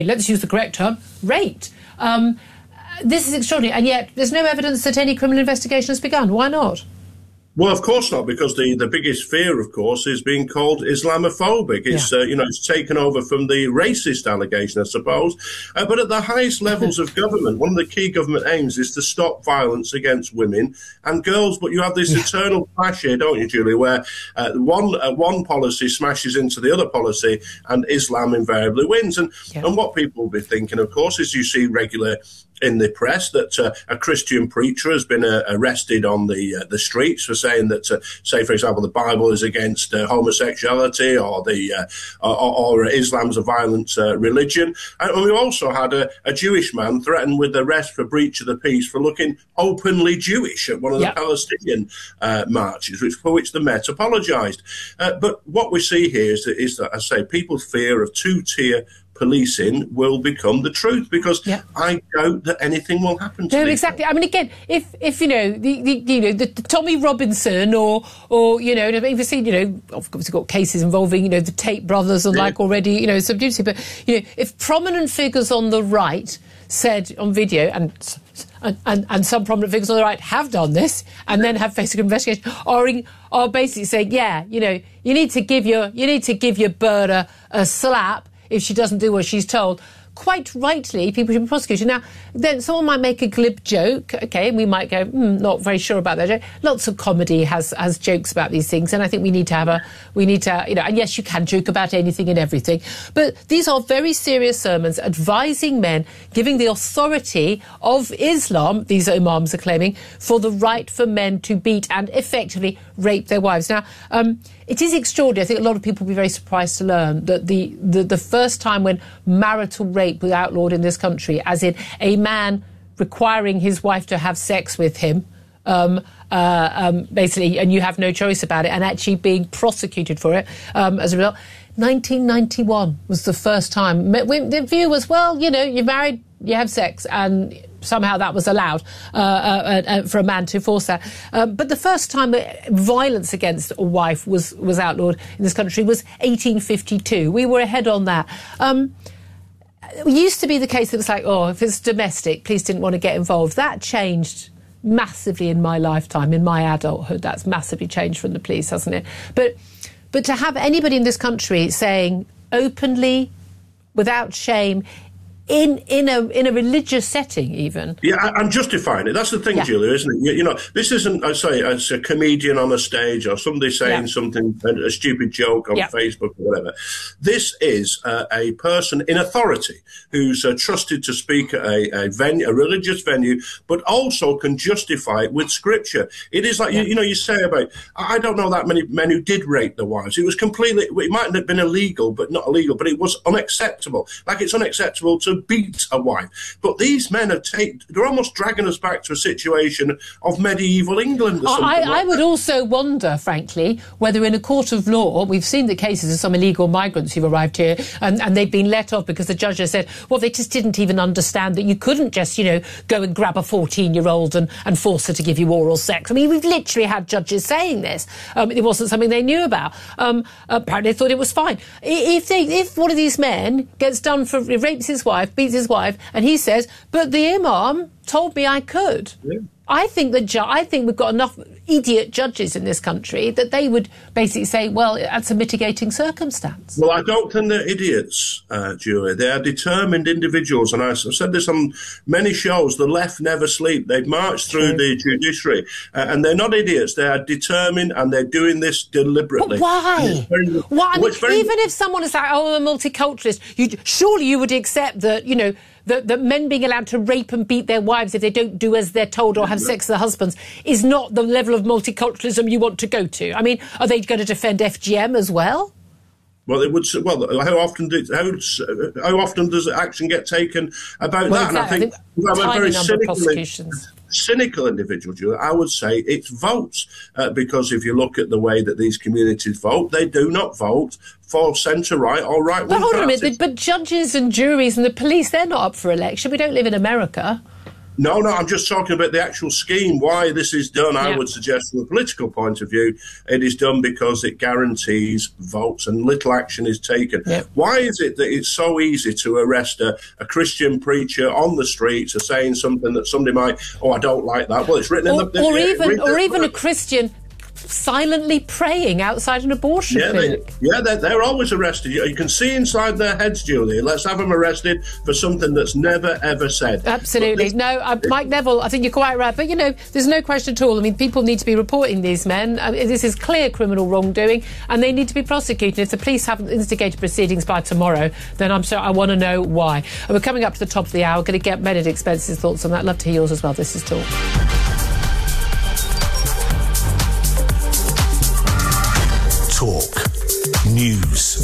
let's use the correct term, raped. This is extraordinary, and yet there's no evidence that any criminal investigation has begun. Why not? Well, of course not, because the biggest fear, of course, is being called Islamophobic. It's, it's taken over from the racist allegation, I suppose. But at the highest levels of government, one of the key government aims is to stop violence against women and girls. But you have this eternal clash here, don't you, Julie, where one policy smashes into the other policy and Islam invariably wins. And what people will be thinking, of course, is you see regular in the press that a Christian preacher has been arrested on the streets for saying that, say, for example, the Bible is against homosexuality or or Islam's a violent religion. And we also had a Jewish man threatened with arrest for breach of the peace for looking openly Jewish at one of the Palestinian marches, for which the Met apologised. But what we see here is that, I say, people's fear of two-tier policing will become the truth, because I doubt that anything will happen to them. No, exactly. I mean, again, if you know the Tommy Robinson or if you see, obviously got cases involving the Tate brothers and already subdued it, but if prominent figures on the right said on video and some prominent figures on the right have done this and then have faced an investigation, are basically saying, you need to give your bird a slap if she doesn't do what she's told. Quite rightly, people should be prosecuted. Now, then someone might make a glib joke, and we might go, not very sure about that joke. Lots of comedy has jokes about these things, and I think we need to and yes, you can joke about anything and everything, but these are very serious sermons advising men, giving the authority of Islam, these imams are claiming, for the right for men to beat and effectively rape their wives. Now, it is extraordinary. I think a lot of people will be very surprised to learn that the first time when marital rape was outlawed in this country, as in a man requiring his wife to have sex with him, basically, and you have no choice about it, and actually being prosecuted for it as a result. 1991 was the first time. The view was, you're married, you have sex, and somehow that was allowed for a man to force that. But the first time that violence against a wife was outlawed in this country was 1852. We were ahead on that. It used to be the case that it was like, if it's domestic, police didn't want to get involved. That changed massively in my lifetime, in my adulthood. That's massively changed from the police, hasn't it? But to have anybody in this country saying openly, without shame, in a religious setting, even. Yeah, and justifying it. That's the thing, Julia, isn't it? This isn't, it's a comedian on a stage or somebody saying something, a stupid joke on Facebook or whatever. This is a person in authority who's trusted to speak at a religious venue, but also can justify it with scripture. It is like, you say about, I don't know that many men who did rape their wives. It was completely, it might have been illegal, but not illegal, but it was unacceptable. Like it's unacceptable to beat a wife. But these men they're almost dragging us back to a situation of medieval England or something I would also wonder, frankly, whether in a court of law, we've seen the cases of some illegal migrants who've arrived here and they've been let off because the judge has said, well, they just didn't even understand that you couldn't just, go and grab a 14-year-old and force her to give you oral sex. I mean, we've literally had judges saying this. It wasn't something they knew about. Apparently they thought it was fine. If one of these men gets done for rapes his wife, beats his wife, and he says, but the imam told me I could. Yeah. I think we've got enough idiot judges in this country that they would basically say, well, that's a mitigating circumstance. Well, I don't think they're idiots, Julia. They are determined individuals, and I've said this on many shows. The left never sleep. They march through the judiciary, and they're not idiots. They are determined, and they're doing this deliberately. But why? Why? I mean, even if someone is like, I'm a multiculturalist, surely you would accept that, that men being allowed to rape and beat their wives if they don't do as they're told or have sex with their husbands is not the level of multiculturalism you want to go to. I mean, are they going to defend FGM as well? Well, it would. Well, how often does action get taken about that? Exactly. And I think we have a very cynical individual, Julia. I would say it's votes, because if you look at the way that these communities vote, they do not vote for centre-right or right-wing parties. But hold on a minute, but judges and juries and the police, they're not up for election. We don't live in America. No, I'm just talking about the actual scheme, why this is done. I would suggest from a political point of view, it is done because it guarantees votes and little action is taken. Why is it that it's so easy to arrest a Christian preacher on the streets for saying something that somebody might, I don't like that. Well, it's written in the... Or even a Christian silently praying outside an abortion clinic. They're always arrested. You can see inside their heads, Julia. Let's have them arrested for something that's never, ever said. Absolutely. Mike Neville, I think you're quite right. But, there's no question at all. I mean, people need to be reporting these men. This is clear criminal wrongdoing, and they need to be prosecuted. If the police haven't instigated proceedings by tomorrow, then I'm sure I want to know why. And we're coming up to the top of the hour. Going to get Benedict Spencer's thoughts on that. Love to hear yours as well. This is Talk. Talk. News.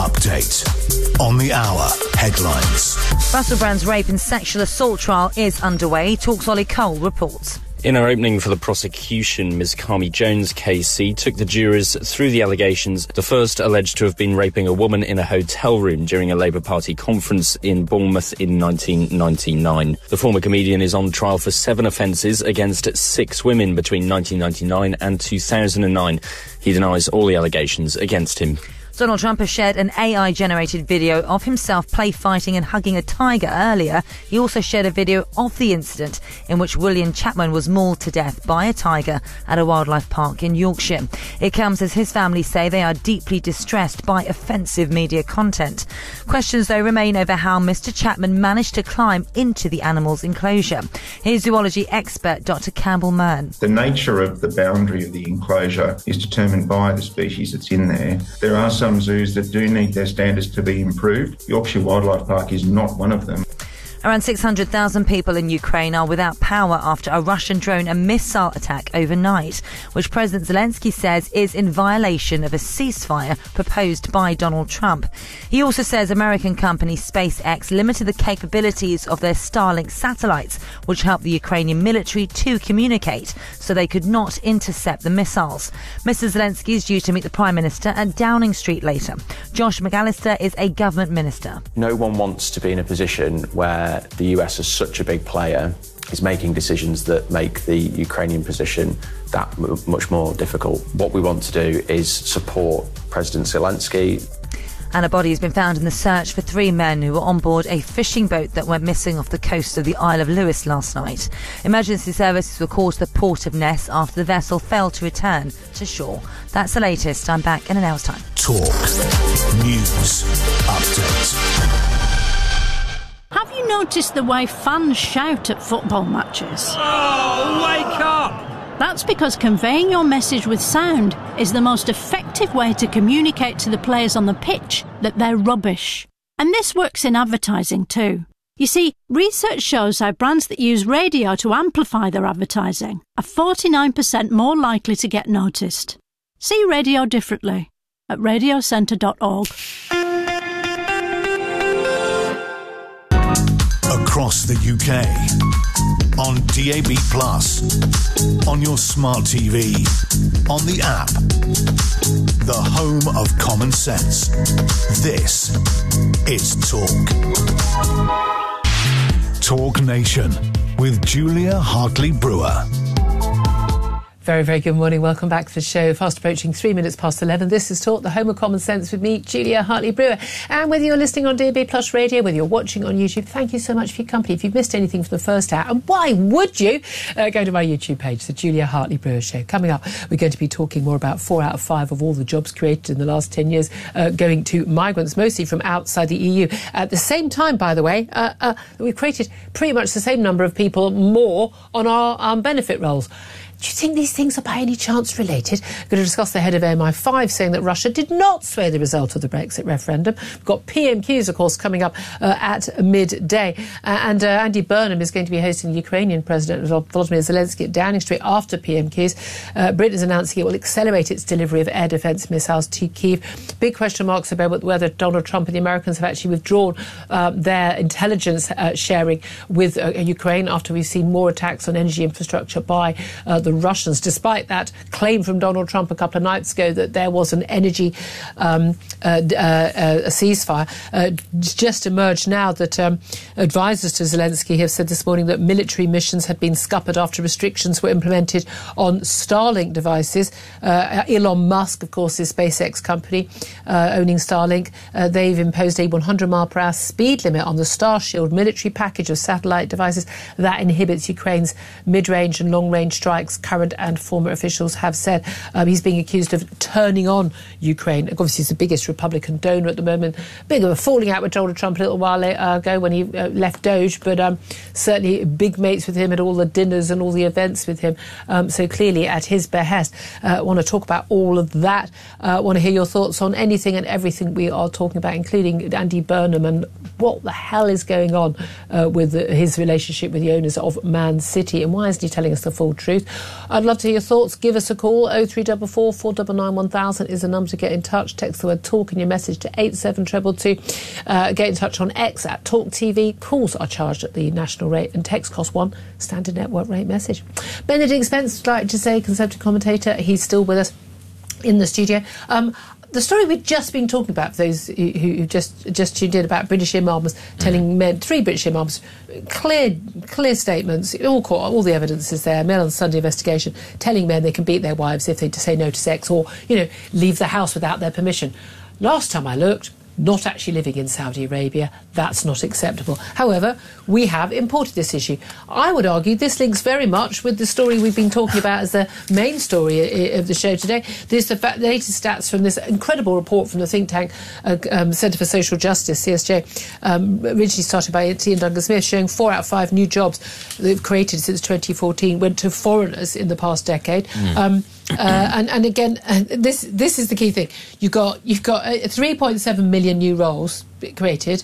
Update. On the hour. Headlines. Russell Brand's rape and sexual assault trial is underway. Talk's Ollie Cole reports. In her opening for the prosecution, Ms. Carmi Jones, KC, took the jurors through the allegations. The first alleged to have been raping a woman in a hotel room during a Labour Party conference in Bournemouth in 1999. The former comedian is on trial for 7 offences against 6 women between 1999 and 2009. He denies all the allegations against him. Donald Trump has shared an AI-generated video of himself play fighting and hugging a tiger earlier. He also shared a video of the incident in which William Chapman was mauled to death by a tiger at a wildlife park in Yorkshire. It comes as his family say they are deeply distressed by offensive media content. Questions, though, remain over how Mr. Chapman managed to climb into the animal's enclosure. Here's zoology expert Dr. Campbell Mearn. The nature of the boundary of the enclosure is determined by the species that's in there. There are some zoos that do need their standards to be improved. Yorkshire Wildlife Park is not one of them. Around 600,000 people in Ukraine are without power after a Russian drone and missile attack overnight, which President Zelensky says is in violation of a ceasefire proposed by Donald Trump. He also says American company SpaceX limited the capabilities of their Starlink satellites, which help the Ukrainian military to communicate, so they could not intercept the missiles. Mr. Zelensky is due to meet the Prime Minister at Downing Street later. Josh McAllister is a government minister. No one wants to be in a position where the US, as such a big player, is making decisions that make the Ukrainian position that much more difficult. What we want to do is support President Zelensky. And a body has been found in the search for 3 men who were on board a fishing boat that went missing off the coast of the Isle of Lewis last night. Emergency services were called to the port of Ness after the vessel failed to return to shore. That's the latest. I'm back in an hour's time. Talk. News. Update. Have you noticed the way fans shout at football matches? Oh, wake up! That's because conveying your message with sound is the most effective way to communicate to the players on the pitch that they're rubbish. And this works in advertising too. You see, research shows how brands that use radio to amplify their advertising are 49% more likely to get noticed. See radio differently at radiocentre.org. Across the UK, on DAB+, on your smart TV, on the app, the home of common sense. This is Talk. Talk Nation with Julia Hartley-Brewer. Very, very good morning. Welcome back to the show. Fast approaching 3 minutes past 11. This is Talk, the home of common sense with me, Julia Hartley-Brewer. And whether you're listening on DAB Plus Radio, whether you're watching on YouTube, thank you so much for your company. If you've missed anything from the first hour, and why would you, go to my YouTube page, the Julia Hartley-Brewer Show. Coming up, we're going to be talking more about 4 out of 5 of all the jobs created in the last 10 years going to migrants, mostly from outside the EU. At the same time, by the way, we've created pretty much the same number of people more on our benefit rolls. Do you think these things are by any chance related? We're going to discuss the head of MI5 saying that Russia did not sway the result of the Brexit referendum. We've got PMQs, of course, coming up at midday. And Andy Burnham is going to be hosting the Ukrainian President Volodymyr Zelensky at Downing Street after PMQs. Britain is announcing it will accelerate its delivery of air defence missiles to Kyiv. Big question marks about whether Donald Trump and the Americans have actually withdrawn their intelligence sharing with Ukraine after we've seen more attacks on energy infrastructure by the the Russians, despite that claim from Donald Trump a couple of nights ago that there was an energy a ceasefire. Just emerged now that advisors to Zelensky have said this morning that military missions had been scuppered after restrictions were implemented on Starlink devices. Elon Musk, of course, is SpaceX company owning Starlink. They've imposed a 100-mile-per-hour speed limit on the Starshield military package of satellite devices that inhibits Ukraine's mid-range and long-range strikes, current and former officials have said. He's being accused of turning on Ukraine. Obviously, he's the biggest Republican donor at the moment. Big of a falling out with Donald Trump a little while ago when he left Doge, but certainly big mates with him at all the dinners and all the events with him. So clearly at his behest. Want to talk about all of that. Want to hear your thoughts on anything and everything we are talking about, including Andy Burnham and what the hell is going on with his relationship with the owners of Man City, and why isn't he telling us the full truth? I'd love to hear your thoughts. Give us a call. 0344 499 1000 is the number to get in touch. Text the word talk in your message to 87222. Get in touch on X at Talk TV. Calls are charged at the national rate and text cost $1 standard network rate message. Benedict Spence would like to say, Conservative commentator, he's still with us in the studio. The story we've just been talking about, for those who just tuned in, about British imams telling men, 3 British imams, clear statements, all the evidence is there, Mail on Sunday investigation, telling men they can beat their wives if they say no to sex or, leave the house without their permission. Last time I looked, not actually living in Saudi Arabia. That's not acceptable. However, we have imported this issue. I would argue this links very much with the story we've been talking about as the main story of the show today. This the latest stats from this incredible report from the think tank Centre for Social Justice, CSJ, originally started by Ian Duncan Smith, showing 4 out of 5 new jobs they've created since 2014 went to foreigners in the past decade. And again, this is the key thing. You've got 3.7 million new roles created.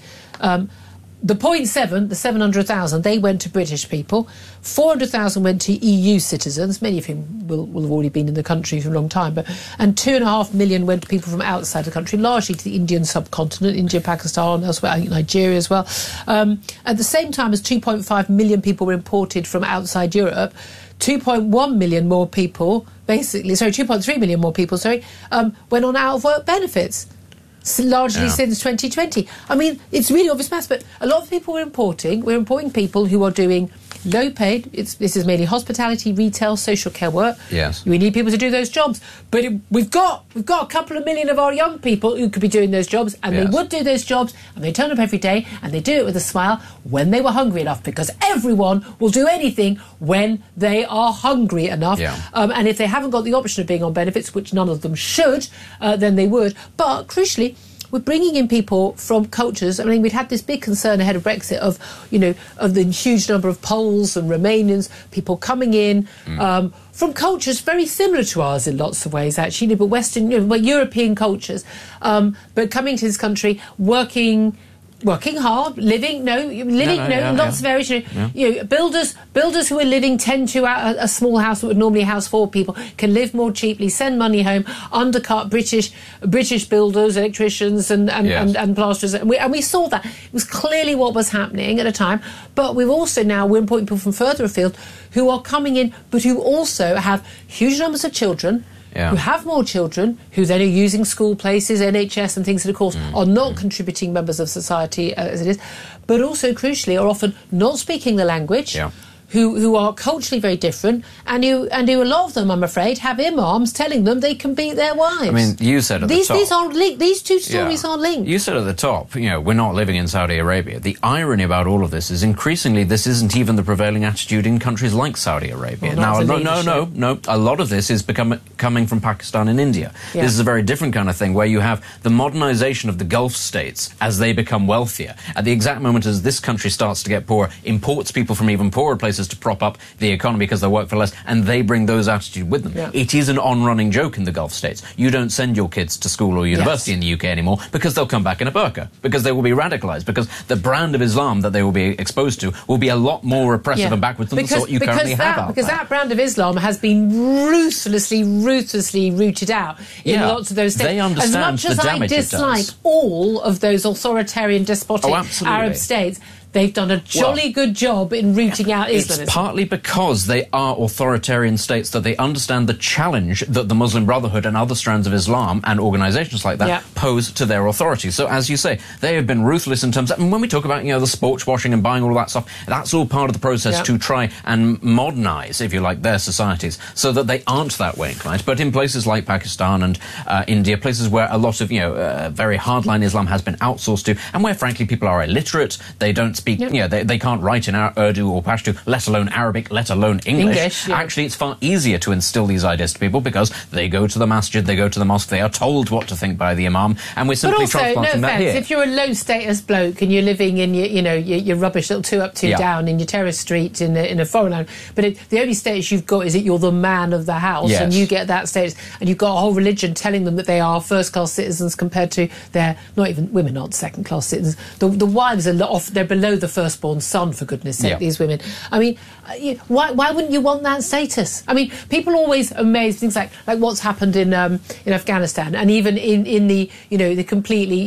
The 0.7, the 700,000, they went to British people. 400,000 went to EU citizens, many of whom will have already been in the country for a long time. And 2.5 million went to people from outside the country, largely to the Indian subcontinent, India, Pakistan, elsewhere, I think Nigeria as well. At the same time as 2.5 million people were imported from outside Europe, 2.1 million more people, 2.3 million more people, went on out-of-work benefits. Largely since 2020. I mean, it's really obvious maths, but a lot of people we're importing people who are doing low paid, this is mainly hospitality, retail, social care work. Yes. We need people to do those jobs. But we've got a couple of million of our young people who could be doing those jobs, and they would do those jobs, and they turn up every day, and they do it with a smile when they were hungry enough, because everyone will do anything when they are hungry enough. And if they haven't got the option of being on benefits, which none of them should, then they would. But crucially, we're bringing in people from cultures. I mean, we'd had this big concern ahead of Brexit of the huge number of Poles and Romanians, people coming in from cultures very similar to ours in lots of ways, actually, but Western, European cultures, but coming to this country, working hard, lots of areas. Builders who are living 10 to a small house that would normally house 4 people can live more cheaply, send money home, undercut British builders, electricians, and plasterers, and we saw that. It was clearly what was happening at a time. But we're importing people from further afield who are coming in, but who also have huge numbers of children. Who have more children, who then are using school places, NHS and things that, of course, are not contributing members of society as it is, but also, crucially, are often not speaking the language, who are culturally very different, and who a lot of them, I'm afraid, have imams telling them they can beat their wives. I mean, you said at the top... These aren't linked. These two stories aren't linked. You said at the top, we're not living in Saudi Arabia. The irony about all of this is increasingly this isn't even the prevailing attitude in countries like Saudi Arabia. Well, no. A lot of this is coming from Pakistan and India. This is a very different kind of thing where you have the modernization of the Gulf states as they become wealthier. At the exact moment as this country starts to get poorer, imports people from even poorer places to prop up the economy because they work for less, and they bring those attitudes with them. It is an on-running joke in the Gulf states. You don't send your kids to school or university in the UK anymore because they'll come back in a burqa, because they will be radicalised, because the brand of Islam that they will be exposed to will be a lot more repressive and backwards than the sort you currently have out because there. That brand of Islam has been ruthlessly rooted out in lots of those states. They understand as much as the damage I dislike all of those authoritarian, despotic Arab states, they've done a jolly good job in rooting out Islamism. It's partly because they are authoritarian states that they understand the challenge that the Muslim Brotherhood and other strands of Islam and organisations like that pose to their authority. So, as you say, they have been ruthless in terms of, and when we talk about, the sports washing and buying all of that stuff, that's all part of the process to try and modernise, if you like, their societies so that they aren't that way inclined. But in places like Pakistan and India, places where a lot of, very hardline Islam has been outsourced to, and where, frankly, people are illiterate, they don't speak, they can't write in Urdu or Pashto, let alone Arabic, let alone English. Actually, it's far easier to instill these ideas to people because they go to the masjid, they go to the mosque, they are told what to think by the imam, and we're simply transplanting that here. If you're a low-status bloke and you're living in your rubbish little 2 up, 2 down in your terrace street in a foreign land, but the only status you've got is that you're the man of the house, and you get that status, and you've got a whole religion telling them that they are first-class citizens compared to their, not even women aren't second-class citizens. The wives are they're below the firstborn son, for goodness sake, these women. I mean, why wouldn't you want that status? I mean, people always amaze things like what's happened in Afghanistan, and even in the the completely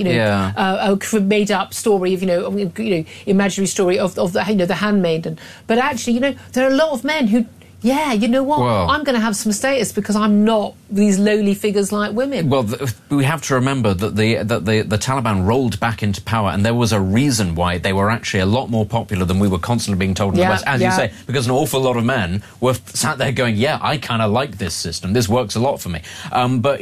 made up story of imaginary story of the handmaiden. But actually, there are a lot of men who. Yeah, you know what? Well, I'm going to have some status because I'm not these lowly figures like women. Well, we have to remember that the Taliban rolled back into power, and there was a reason why they were actually a lot more popular than we were constantly being told in the West, as you say, because an awful lot of men were sat there going, yeah, I kind of like this system. This works a lot for me. But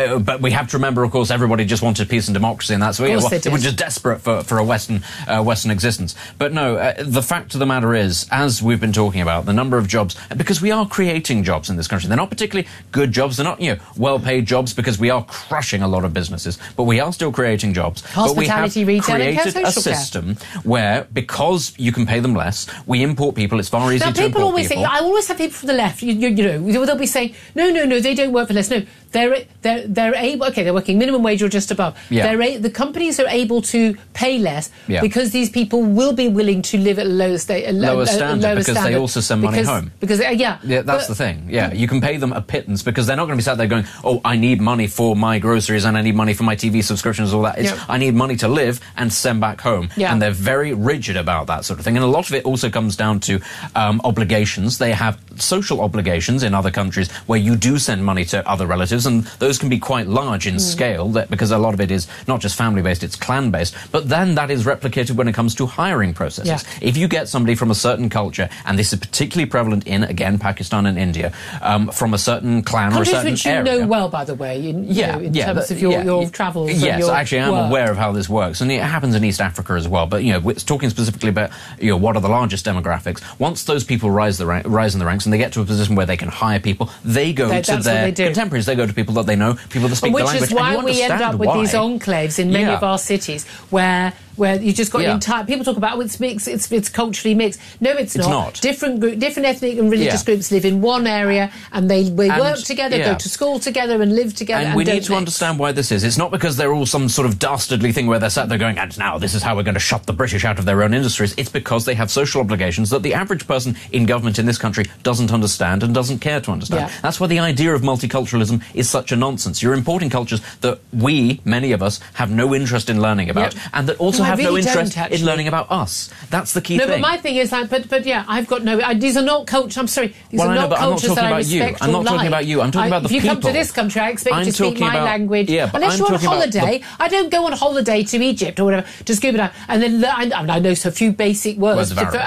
we have to remember, of course, everybody just wanted peace and democracy, and that's they were just desperate for a Western existence. But no, the fact of the matter is, as we've been talking about, the number of jobs, because we are creating jobs in this country. They're not particularly good jobs. They're not, well-paid jobs because we are crushing a lot of businesses. But we are still creating jobs. Hospitality, retail, but we have created a system where, because you can pay them less, we import people. It's far easier to import people. I always have people from the left, they'll be saying, no, they don't work for less. No, they're able, they're working minimum wage or just above. The companies are able to pay less because these people will be willing to live at a lower standard because they also send money home. That's the thing. You can pay them a pittance because they're not going to be sat there going, oh, I need money for my groceries and I need money for my TV subscriptions, all that. I need money to live and send back home. And they're very rigid about that sort of thing. And a lot of it also comes down to obligations. They have social obligations in other countries where you do send money to other relatives, and those can be quite large in scale because a lot of it is not just family-based, it's clan-based. But then that is replicated when it comes to hiring processes. If you get somebody from a certain culture, and this is particularly prevalent in, again, Pakistan and India, from a certain clan or a certain area. Countries which you know well, by the way, in terms of your travels. Yes, actually, I'm aware of how this works, and it happens in East Africa as well. But we're talking specifically about what are the largest demographics. Once those people rise in the ranks, and they get to a position where they can hire people, they go to their contemporaries. They go to people that they know, people that speak the language. Which is why we end up with these enclaves in many of our cities where you just got an entire... People talk about, it's mixed, it's culturally mixed. No, it's not. Different ethnic and religious groups live in one area, and they work together, go to school together, and live together. And we need to understand why this is. It's not because they're all some sort of dastardly thing where they're sat there going, and now this is how we're going to shut the British out of their own industries. It's because they have social obligations that the average person in government in this country doesn't understand and doesn't care to understand. That's why the idea of multiculturalism is such a nonsense. You're importing cultures that many of us, have no interest in learning about, and that also have no interest in learning about us. That's the key thing. No, but my thing is that, I've got these are not cultures. I'm sorry, these are not cultures that I respect. I'm not talking about you. I'm talking about the people. If you come to this country, I expect you to speak my language. Unless you're on holiday, I don't go on holiday to Egypt or whatever to scuba dive and then learn. I know a few basic words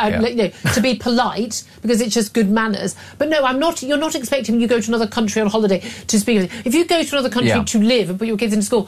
to be polite because it's just good manners. But no, I'm not. You're not expecting you go to another country on holiday to speak. If you go to another country to live and put your kids into school,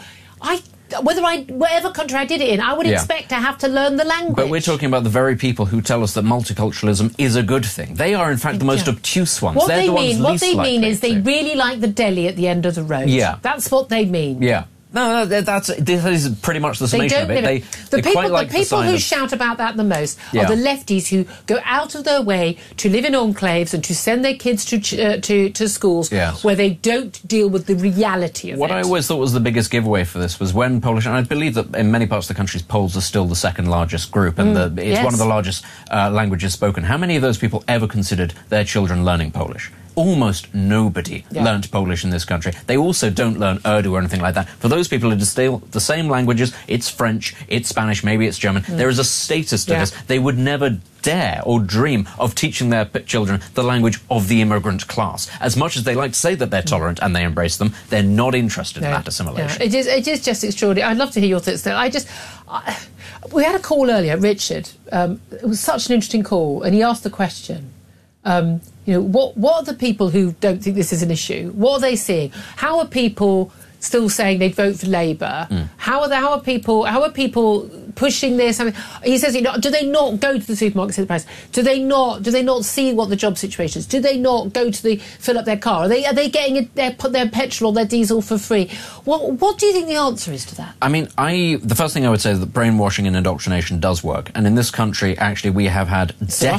whatever country I did it in, I would expect to have to learn the language. But we're talking about the very people who tell us that multiculturalism is a good thing. They are, in fact, the most obtuse ones. What they mean is they really like the deli at the end of the road. Yeah. That's what they mean. Yeah. No, this is pretty much the summation of it. The people who shout about that the most are the lefties who go out of their way to live in enclaves and to send their kids to schools where they don't deal with the reality of it. What I always thought was the biggest giveaway for this was when Polish, and I believe that in many parts of the country, Poles are still the second largest group, and it's one of the largest languages spoken. How many of those people ever considered their children learning Polish? almost nobody learnt Polish in this country. They also don't learn Urdu or anything like that. For those people, it is still the same languages. It's French, it's Spanish, maybe it's German. There is a status to this. They would never dare or dream of teaching their children the language of the immigrant class. As much as they like to say that they're tolerant and they embrace them, they're not interested in that assimilation. It is just extraordinary. I'd love to hear your thoughts there. We had a call earlier, Richard. It was such an interesting call, and he asked the question, what are the people who don't think this is an issue? What are they seeing? How are people still saying they'd vote for Labour? How are people pushing this? I mean, he says, do they not go to the supermarket, see the price? Do they not see what the job situation is? Do they not go to fill up their car? Are they getting their petrol, their diesel for free? What do you think the answer is to that? I mean, the first thing I would say is that brainwashing and indoctrination does work. And in this country, actually, we have had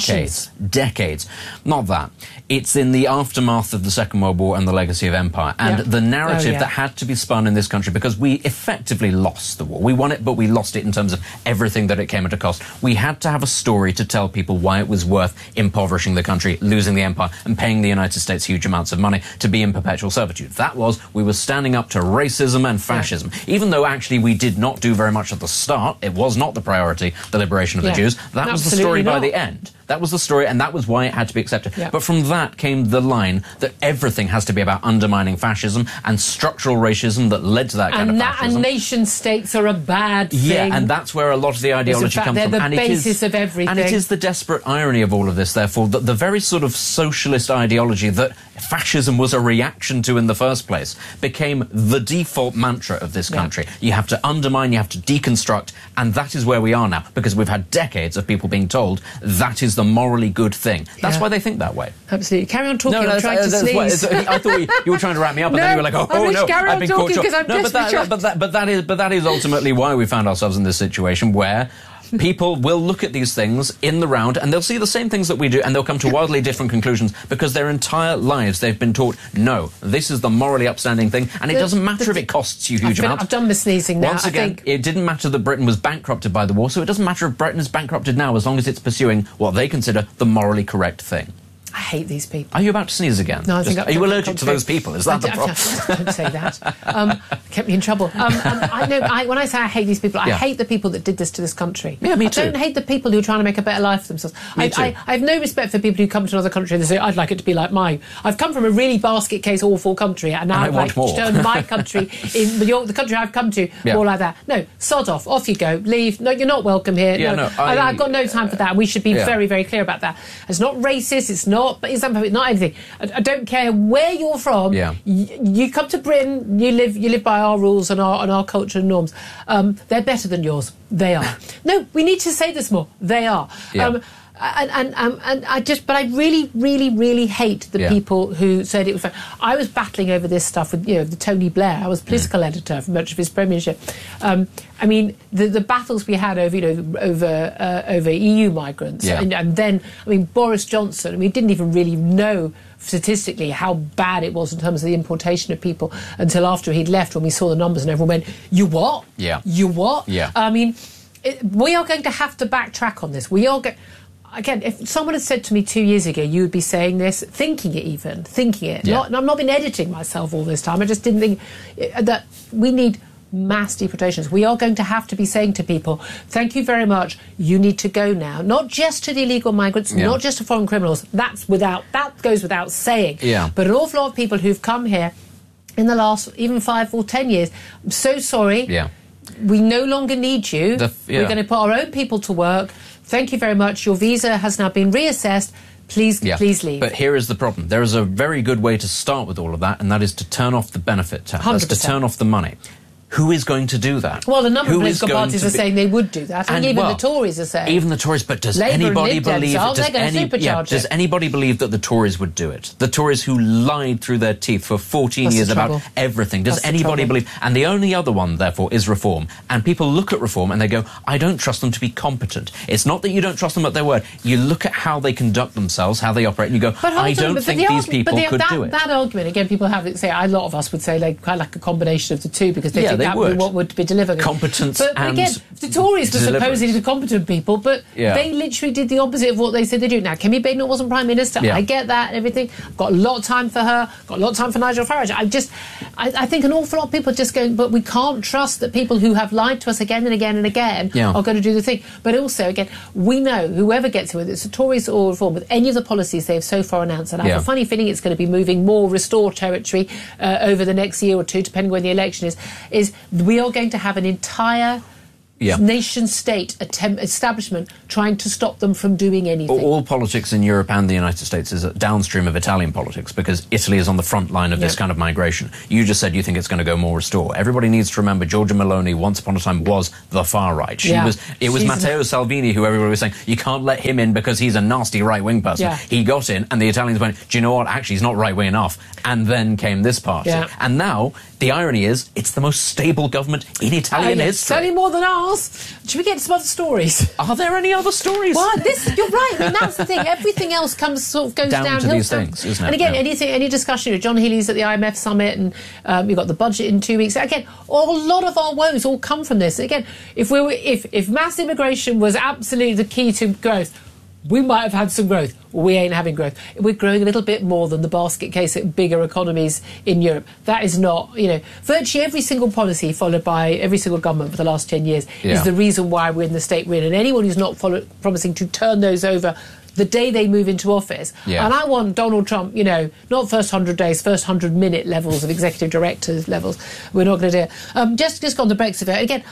decades. Not that. It's in the aftermath of the Second World War and the legacy of empire. And the narrative that had to be spun in this country, because we effectively lost the war. We won it, but we lost it in terms of everything that it came at a cost. We had to have a story to tell people why it was worth impoverishing the country, losing the empire, and paying the United States huge amounts of money to be in perpetual servitude. We were standing up to racism and fascism. Even though actually we did not do very much at the start, it was not the priority, the liberation of the Jews. That was the story by the end. That was the story, and that was why it had to be accepted. But from that came the line that everything has to be about undermining fascism and structural racism that led to that kind of fascism. And nation-states are a bad thing. Yeah, and that's where a lot of the ideology comes from. They're the basis of everything. And it is the desperate irony of all of this, therefore, that the very sort of socialist ideology that fascism was a reaction to in the first place became the default mantra of this country. You have to undermine, you have to deconstruct, and that is where we are now, because we've had decades of people being told that is the morally good thing. That's why they think that way. Absolutely. Carry on talking. I'm trying to sneeze. I thought you were trying to wrap me up, and then you were like, carry on talking because I'm but that is ultimately why we found ourselves in this situation where people will look at these things in the round and they'll see the same things that we do, and they'll come to wildly different conclusions because their entire lives they've been taught, no, this is the morally upstanding thing, and it doesn't matter if it costs you huge amounts. I've done my sneezing now. Once again, it didn't matter that Britain was bankrupted by the war, so it doesn't matter if Britain is bankrupted now as long as it's pursuing what they consider the morally correct thing. I hate these people. Are you about to sneeze again? No, are you allergic to those people? Is that the problem? Don't say that. Kept me in trouble. When I say I hate these people, I hate the people that did this to this country. Yeah, me too. I don't hate the people who are trying to make a better life for themselves. I have no respect for people who come to another country and they say, I'd like it to be like mine. I've come from a really basket case awful country, and now I'd like to turn my country, the country I've come to, more like that. No, sod off you go, leave. No, you're not welcome here. I've got no time for that. We should be very, very clear about that. It's not racist, it's not Islamophobic, not anything. I don't care where you're from. You come to Britain, you live by our rules and our culture and norms. They're better than yours. They are. No, we need to say this more. They are. But I really, really, really hate the people who said it was fine. I was battling over this stuff with the Tony Blair. I was political editor for much of his premiership. I mean, the battles we had over over EU migrants, and then Boris Johnson. We didn't even really know statistically how bad it was in terms of the importation of people until after he'd left, when we saw the numbers and everyone went, "You what? You what?" I mean, we are going to have to backtrack on this. We are going. Again, if someone had said to me 2 years ago, you would be saying this, thinking it. I've not been editing myself all this time. I just didn't think that we need mass deportations. We are going to have to be saying to people, thank you very much, you need to go now. Not just to the illegal migrants, not just to foreign criminals. That goes without saying. But an awful lot of people who've come here in the last even 5 or 10 years, I'm so sorry. We no longer need you. We're going to put our own people to work. Thank you very much. Your visa has now been reassessed. Please leave. But here is the problem. There is a very good way to start with all of that, and that is to turn off the benefit tax. That's to turn off the money. Who is going to do that? Well, a number of political parties are saying they would do that, and even the Tories are saying. Even the Tories, but does anybody believe? Does anybody believe that the Tories would do it? The Tories who lied through their teeth for 14 years about everything. Does anybody believe? And the only other one, therefore, is reform. And people look at reform and they go, I don't trust them to be competent. It's not that you don't trust them at their word. You look at how they conduct themselves, how they operate, and you go, I don't think these people could do it. That argument, again, people have it say, a lot of us would say quite like a combination of the two, because they think that would be what would be delivered. Competence and The Tories were supposedly the competent people, but they literally did the opposite of what they said they do. Now, Kemi Badenoch wasn't Prime Minister. I get that and everything. I've got a lot of time for her. Got a lot of time for Nigel Farage. I think an awful lot of people are just going, but we can't trust that people who have lied to us again and again and again are going to do the thing. But also, again, we know whoever gets it, whether it's the Tories or Reform, with any of the policies they've so far announced, and I have a funny feeling it's going to be moving more restore territory over the next year or two, depending when the election is we are going to have an entire nation-state establishment trying to stop them from doing anything. All politics in Europe and the United States is downstream of Italian politics, because Italy is on the front line of this kind of migration. You just said you think it's going to go more restore. Everybody needs to remember Giorgia Meloni, once upon a time, was the far right. It was Matteo Salvini who everybody was saying, you can't let him in because he's a nasty right-wing person. He got in, and the Italians went, do you know what, actually, he's not right-wing enough. And then came this party. And now, the irony is, it's the most stable government in Italian history. Certainly more than ours. Should we get to some other stories? Are there any other stories? Well, you're right. I mean, that's the thing. Everything else goes downhill to these things, isn't it? And again, any discussion. John Healey's at the IMF summit, and you've got the budget in 2 weeks. Again, a lot of our woes all come from this. Again, if mass immigration was absolutely the key to growth, we might have had some growth. We ain't having growth. We're growing a little bit more than the basket case at bigger economies in Europe. That is not, virtually every single policy followed by every single government for the last 10 years is the reason why we're in the state we're in. And anyone who's not promising to turn those over the day they move into office. And I want Donald Trump, not first 100 days, first 100-minute levels of executive directors levels. We're not going to do it. Just on the Brexit vote. Again,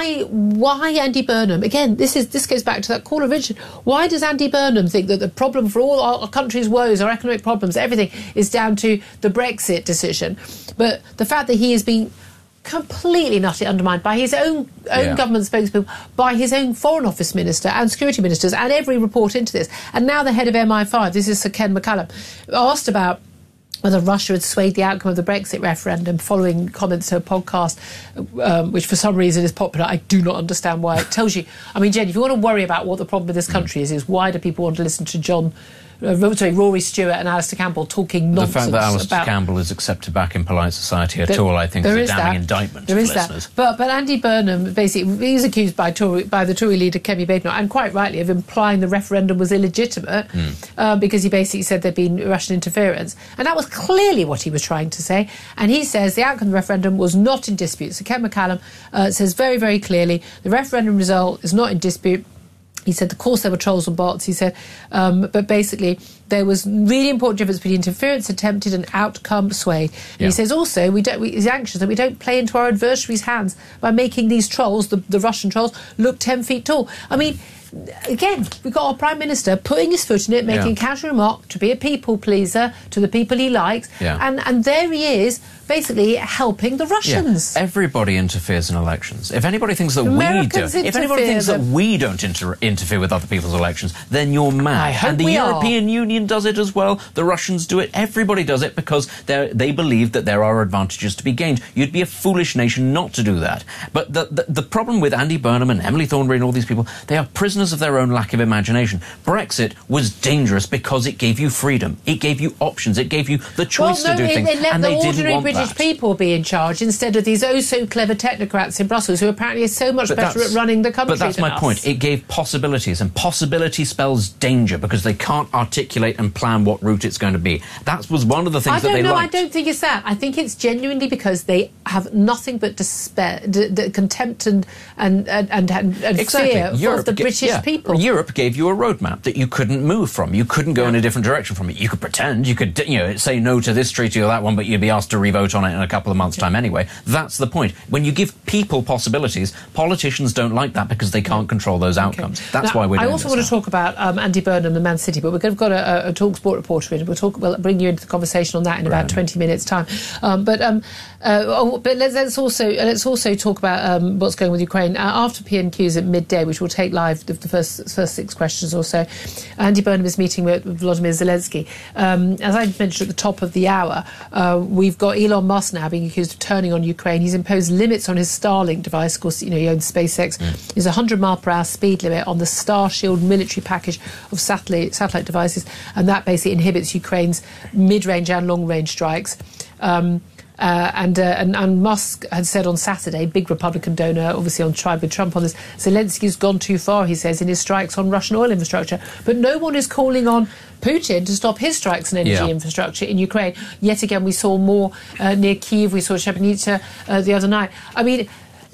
why Andy Burnham? Again, this goes back to that call of Richard. Why does Andy Burnham think that the problem for all our country's woes, our economic problems, everything, is down to the Brexit decision? But the fact that he has been completely and utterly undermined by his own government spokespeople, by his own Foreign Office Minister and security ministers, and every report into this. And now the head of MI5, this is Sir Ken McCallum, asked about whether Russia had swayed the outcome of the Brexit referendum following comments to a podcast, which for some reason is popular. I do not understand why. It tells you, I mean, Jen, if you want to worry about what the problem with this country is why do people want to listen to Rory Stewart and Alistair Campbell talking nonsense? The fact that Alistair Campbell is accepted back in polite society at all, I think, is a damning indictment for listeners. But Andy Burnham, basically, he's accused by the Tory leader Kemi Badenoch, and quite rightly, of implying the referendum was illegitimate because he basically said there'd been Russian interference. And that was clearly what he was trying to say. And he says the outcome of the referendum was not in dispute. So Ken McCallum says very, very clearly the referendum result is not in dispute. He said, of course, there were trolls and bots. He said, but basically, there was really important difference between interference attempted and outcome swayed. And he says also, he's anxious that we don't play into our adversaries' hands by making these trolls, the Russian trolls, look 10 feet tall. I mean, again, we've got our Prime Minister putting his foot in it, making a casual remark to be a people pleaser to the people he likes, and there he is, basically helping the Russians. Everybody interferes in elections. If anybody thinks that we don't interfere with other people's elections, then you're mad. And the European Union does it as well. The Russians do it. Everybody does it because they believe that there are advantages to be gained. You'd be a foolish nation not to do that. But the problem with Andy Burnham and Emily Thornberry and all these people, they are prisoners of their own lack of imagination. Brexit was dangerous because it gave you freedom. It gave you options. It gave you the choice to do things. And they didn't want British people be in charge instead of these so-clever technocrats in Brussels who apparently are so much better at running the country But that's my point. It gave possibilities, and possibility spells danger because they can't articulate and plan what route it's going to be. That was one of the things that they liked. I don't think it's that. I think it's genuinely because they have nothing but despair, contempt and fear of the British people. Europe gave you a roadmap that you couldn't move from. You couldn't go in a different direction from it. You could pretend. You could say no to this treaty or that one, but you'd be asked to revote on it in a couple of months' time anyway. That's the point. When you give people possibilities, politicians don't like that because they can't control those outcomes. That's why we're doing this. I also want to talk about Andy Burnham and Man City, but we've got a TalkSport reporter in. We'll bring you into the conversation on that in about 20 minutes' time. But let's also talk about what's going on with Ukraine. After PNQs at midday, which will take live the first 6 questions or so, Andy Burnham is meeting with Volodymyr Zelensky. As I mentioned at the top of the hour, we've got Elon Musk now being accused of turning on Ukraine. He's imposed limits on his Starlink device. Of course, he owns SpaceX. There's a 100-mile-per-hour speed limit on the Starshield military package of satellite devices, and that basically inhibits Ukraine's mid-range and long-range strikes. And Musk had said on Saturday, big Republican donor, obviously on tribe with Trump on this, Zelensky's gone too far, he says, in his strikes on Russian oil infrastructure. But no one is calling on Putin to stop his strikes on energy infrastructure in Ukraine. Yet again, we saw more near Kyiv, we saw Shebnitsa the other night. I mean,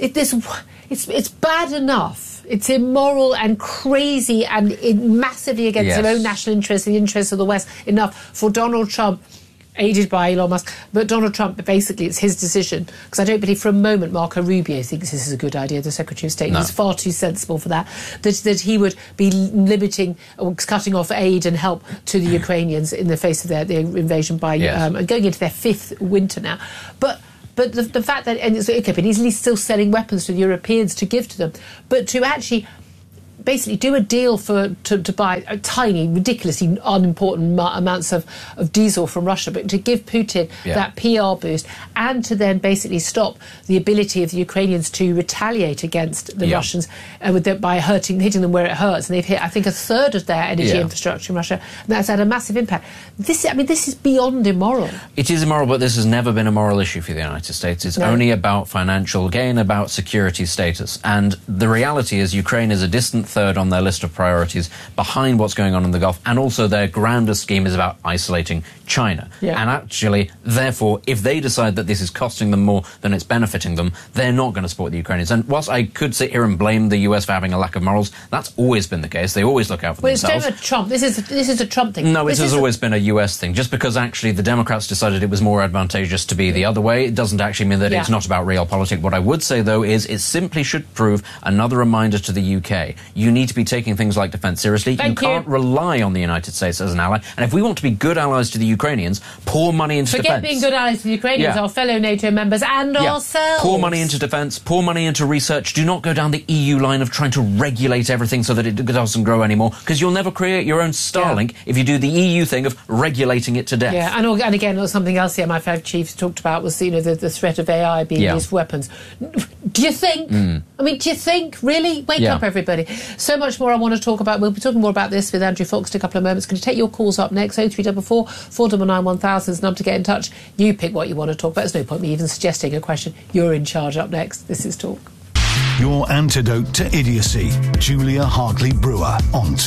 it's bad enough. It's immoral and crazy and massively against their own national interests, the interests of the West, enough for Donald Trump, aided by Elon Musk, but Donald Trump, basically, it's his decision. Because I don't believe for a moment Marco Rubio thinks this is a good idea, the Secretary of State. No. He's far too sensible for that he would be limiting or cutting off aid and help to the Ukrainians in the face of their invasion by and going into their fifth winter now. But the fact that, and it's okay, but he's at least still selling weapons to the Europeans to give to them, but to actually basically do a deal to buy a tiny, ridiculously unimportant amounts of diesel from Russia, but to give Putin that PR boost and to then basically stop the ability of the Ukrainians to retaliate against the Russians by hitting them where it hurts. And they've hit, I think, a third of their energy infrastructure in Russia. And that's had a massive impact. This is beyond immoral. It is immoral, but this has never been a moral issue for the United States. It's only about financial gain, about security status. And the reality is Ukraine is a distant third on their list of priorities behind what's going on in the Gulf, and also their grander scheme is about isolating China. And actually, therefore, if they decide that this is costing them more than it's benefiting them, they're not going to support the Ukrainians. And whilst I could sit here and blame the US for having a lack of morals, that's always been the case. They always look out for themselves. It's Trump. This is a Trump thing. No, it has always been a US thing. Just because actually the Democrats decided it was more advantageous to be the other way, it doesn't actually mean that it's not about realpolitik. What I would say, though, is it simply should prove another reminder to the UK. You need to be taking things like defence seriously. You can't rely on the United States as an ally. And if we want to be good allies to the Ukrainians, pour money into defence. Forget being good allies to the Ukrainians, our fellow NATO members, and ourselves. Pour money into defence, pour money into research. Do not go down the EU line of trying to regulate everything so that it doesn't grow anymore, because you'll never create your own Starlink if you do the EU thing of regulating it to death. Yeah, and again, something else the MI5 chiefs talked about was the threat of AI being used for weapons. Do you think? I mean, do you think? Really? Wake up, everybody. So much more I want to talk about. We'll be talking more about this with Andrew Fox in a couple of moments. Going to take your calls up next. 0344 499 1000 is the number to get in touch. You pick what you want to talk about. There's no point me even suggesting a question. You're in charge. Up next, this is Talk. Your antidote to idiocy. Julia Hartley-Brewer on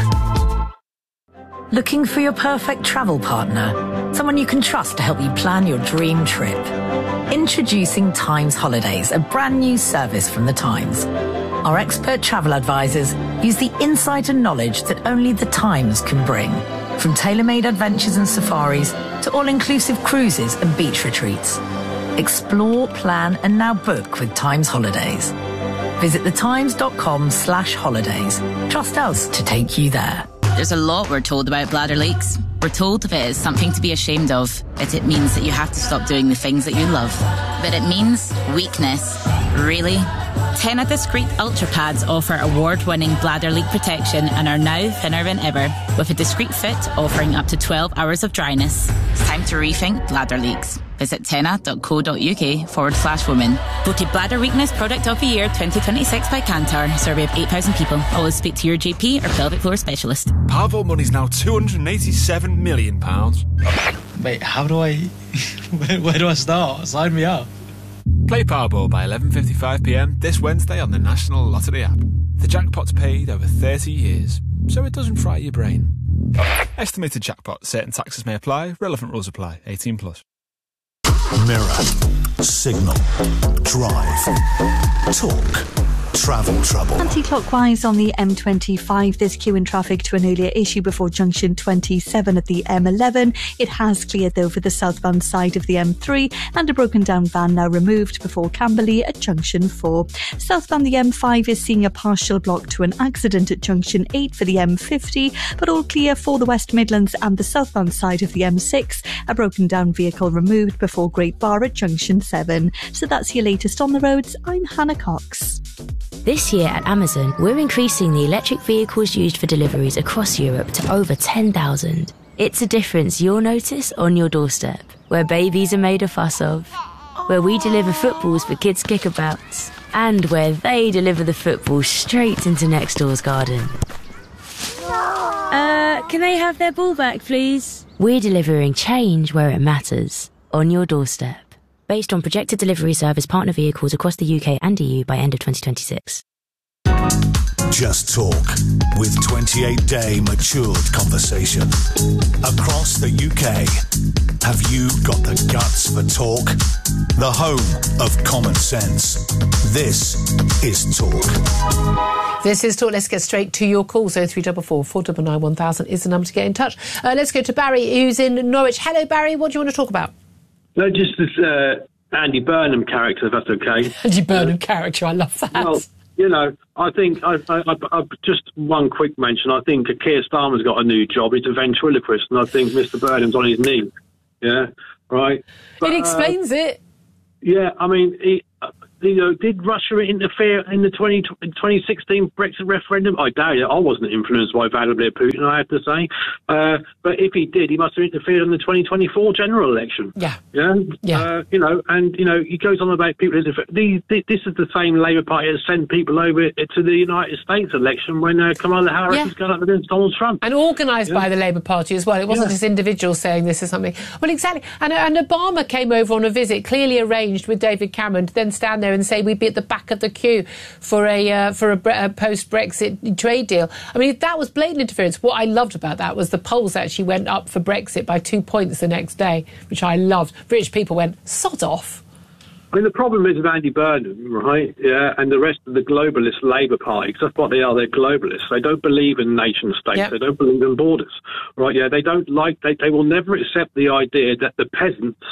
Talk. Looking for your perfect travel partner? Someone you can trust to help you plan your dream trip? Introducing Times Holidays, a brand new service from the Times. Our expert travel advisors use the insight and knowledge that only the Times can bring. From tailor-made adventures and safaris to all-inclusive cruises and beach retreats. Explore, plan and now book with Times Holidays. Visit thetimes.com/holidays. Trust us to take you there. There's a lot we're told about bladder leaks. We're told if it is something to be ashamed of, it means that you have to stop doing the things that you love. But it means weakness. Really? TENA Discreet Ultra Pads offer award-winning bladder leak protection and are now thinner than ever, with a discreet fit offering up to 12 hours of dryness. It's time to rethink bladder leaks. Visit tena.co.uk/women. Voted Bladder Weakness Product of the Year 2026 by Kantar. Survey of 8,000 people. Always speak to your GP or pelvic floor specialist. Powerball money's now £287 million. Wait, how do I... where do I start? Sign me up. Play Powerball by 11:55pm this Wednesday on the National Lottery app. The jackpot's paid over 30 years, so it doesn't fry your brain. Estimated jackpot. Certain taxes may apply. Relevant rules apply. 18+. Mirror, Signal, Drive, Talk, Travel Trouble. Anti-clockwise on the M25, there's queue in traffic to an earlier issue before junction 27 at the M11. It has cleared though for the southbound side of the M3, and a broken down van now removed before Camberley at junction 4. Southbound the M5 is seeing a partial block to an accident at junction 8 for the M50, but all clear for the West Midlands and the southbound side of the M6. A broken down vehicle removed before Great Bar at junction 7. So that's your latest on the roads. I'm Hannah Cox. This year at Amazon, we're increasing the electric vehicles used for deliveries across Europe to over 10,000. It's a difference you'll notice on your doorstep, where babies are made a fuss of, where we deliver footballs for kids' kickabouts, and where they deliver the football straight into next door's garden. Can they have their ball back, please? We're delivering change where it matters, on your doorstep. based on projected delivery service partner vehicles across the UK and EU by end of 2026. Just Talk, with 28-day matured conversation. Across the UK, have you got the guts for talk? The home of common sense. This is Talk. This is Talk. Let's get straight to your calls. 0344 499 1000 is the number to get in touch. Let's go to Barry, who's in Norwich. Hello, Barry. What do you want to talk about? No, just this Andy Burnham character, if that's okay. Andy Burnham character, I love that. Well, you know, I think I just one quick mention. I think Keir Starmer's got a new job. He's a ventriloquist, and I think Mr. Burnham's on his knee. Yeah, right. But, it explains it. Yeah, I mean, did Russia interfere in the 2016 Brexit referendum? I doubt it. I wasn't influenced by Vladimir Putin, I have to say. But if he did, he must have interfered in the 2024 general election. Yeah. Yeah. He goes on about people. This is the same Labour Party that sent people over to the United States election when Kamala Harris was going up against Donald Trump. And organised by the Labour Party as well. It wasn't just individuals saying this is something. Well, exactly. And Obama came over on a visit, clearly arranged with David Cameron, to then stand there and say we'd be at the back of the queue for a post-Brexit trade deal. I mean, that was blatant interference. What I loved about that was the polls actually went up for Brexit by 2 points the next day, which I loved. British people went, sod off. I mean, the problem is with Andy Burnham, right, and the rest of the globalist Labour Party, because that's what they are, they're globalists. They don't believe in nation-states. Yep. They don't believe in borders, right? Yeah, they will never accept the idea that the peasants,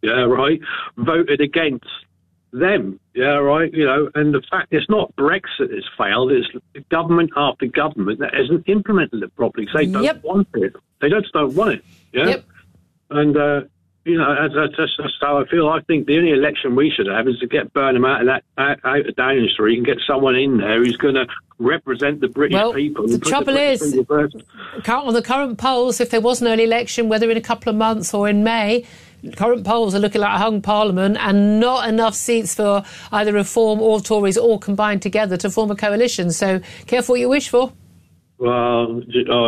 voted against them, and the fact it's not Brexit that's failed, it's government after government that hasn't implemented it properly, because they don't want it. They just don't want it, and that's how I feel. I think the only election we should have is to get Burnham out of Downing Street and get someone in there who's going to represent the British people. The trouble is, on the current polls, if there was an early election, whether in a couple of months or in May, current polls are looking like a hung parliament and not enough seats for either Reform or Tories all combined together to form a coalition. So careful what you wish for. Well,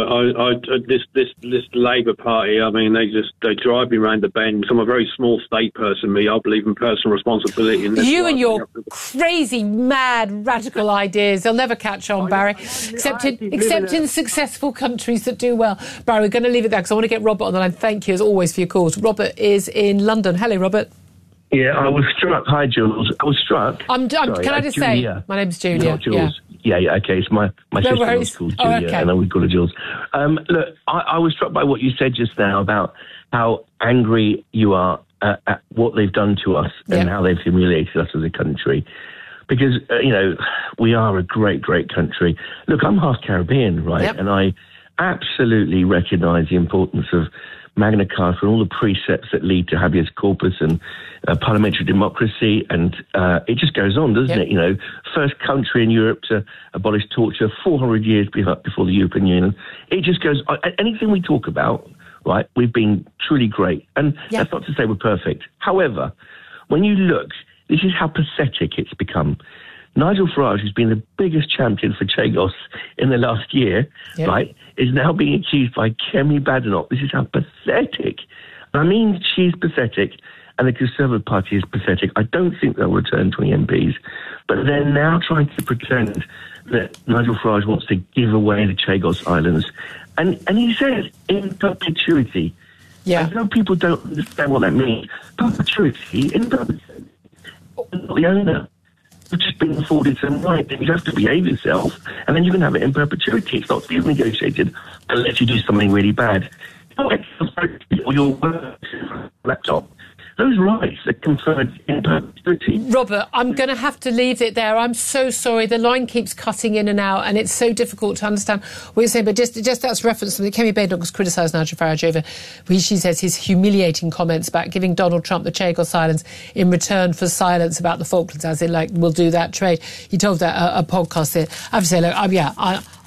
this Labour Party, I mean, they drive me round the bend. I'm a very small state person, me. I believe in personal responsibility. You and your crazy, mad, radical ideas, they'll never catch on, Barry, except in successful countries that do well. Barry, we're going to leave it there because I want to get Robert on the line. Thank you, as always, for your calls. Robert is in London. Hello, Robert. Yeah, I was struck. Hi, Jules. I was struck. Can I just say, my name's Julia. Not Jules. Yeah, okay. It's my sister-in-law's called Julia, and then we call her Jules. Look, I was struck by what you said just now about how angry you are at what they've done to us and how they've humiliated us as a country. Because, we are a great, great country. Look, I'm half Caribbean, right? Yep. And I absolutely recognise the importance of Magna Carta and all the precepts that lead to habeas corpus and parliamentary democracy, and it just goes on, doesn't it? First country in Europe to abolish torture, 400 years before the European Union. It just goes on. Anything we talk about, right, we've been truly great. And that's not to say we're perfect. However, when you look, this is how pathetic it's become. Nigel Farage, who's been the biggest champion for Chagos in the last year, right, is now being accused by Kemi Badenoch. This is how pathetic. I mean, she's pathetic, and the Conservative Party is pathetic. I don't think they'll return 20 MPs, but they're now trying to pretend that Nigel Farage wants to give away the Chagos Islands. And he says, in perpetuity. Yeah. I know people don't understand what that means. Perpetuity, in perpetuity, not the owner. You've just been afforded some right, then you have to behave yourself, and then you can have it in perpetuity. It's not to be negotiated unless you do something really bad. Or your work laptop. Those rights are conferred in perpetuity. Robert, I'm going to have to leave it there. I'm so sorry. The line keeps cutting in and out, and it's so difficult to understand what you're saying. But just that's reference to Kemi Badenoch has criticised Nigel Farage over, she says, his humiliating comments about giving Donald Trump the Chagos Islands in return for silence about the Falklands, as in, we'll do that trade. He told that a podcast there. I have to say, look,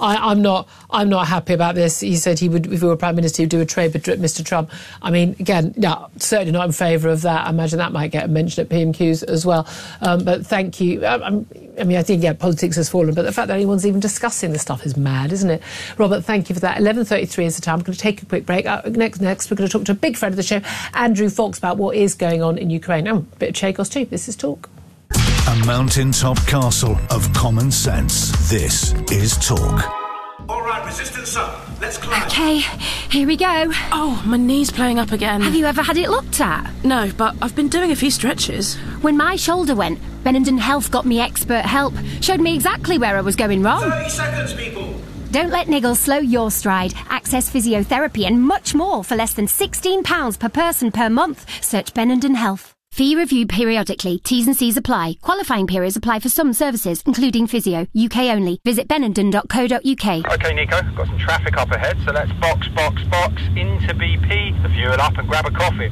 I'm not happy about this. He said he would, if he were Prime Minister, he'd do a trade with Mr Trump. I mean, again, no, certainly not in favour of that. I imagine that might get mentioned at PMQs as well. But thank you. I mean, I think, politics has fallen, but the fact that anyone's even discussing this stuff is mad, isn't it? Robert, thank you for that. 11:33 is the time. I'm going to take a quick break. Next, we're going to talk to a big friend of the show, Andrew Fox, about what is going on in Ukraine. A bit of Chagos too. This is Talk. A mountaintop castle of common sense. This is Talk. All right, resistance up. Let's climb. OK, here we go. Oh, my knee's playing up again. Have you ever had it looked at? No, but I've been doing a few stretches. When my shoulder went, Benenden Health got me expert help. Showed me exactly where I was going wrong. 30 seconds, people. Don't let niggles slow your stride. Access physiotherapy and much more for less than £16 per person per month. Search Benenden Health. Fee reviewed periodically. T's and C's apply. Qualifying periods apply for some services, including physio. UK only. Visit benenden.co.uk. OK, Nico. Got some traffic up ahead, so let's box into BP, the fuel up and grab a coffee.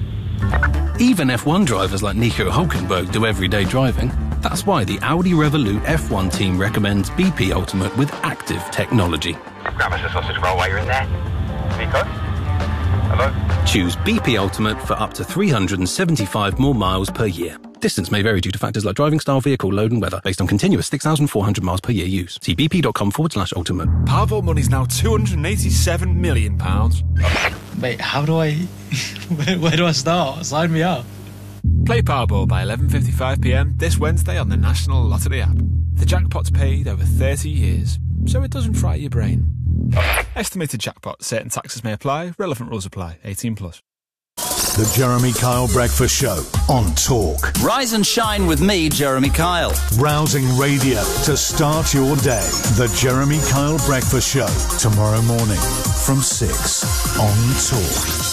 Even F1 drivers like Nico Hülkenberg do everyday driving. That's why the Audi Revolut F1 team recommends BP Ultimate with active technology. Grab us a sausage roll while you're in there. Nico? Hello? Choose BP Ultimate for up to 375 more miles per year. Distance may vary due to factors like driving style, vehicle, load and weather, based on continuous 6,400 miles per year use. See bp.com/ultimate. Powerball money's now £287 million. Wait, how do I... Where do I start? Sign me up. Play Powerball by 11:55pm this Wednesday on the National Lottery app. The jackpot's paid over 30 years, so it doesn't fry your brain. Estimated jackpot. Certain taxes may apply. Relevant rules apply. 18+. The Jeremy Kyle Breakfast Show on Talk. Rise and shine with me, Jeremy Kyle. Rousing radio to start your day. The Jeremy Kyle Breakfast Show. Tomorrow morning from 6 on Talk.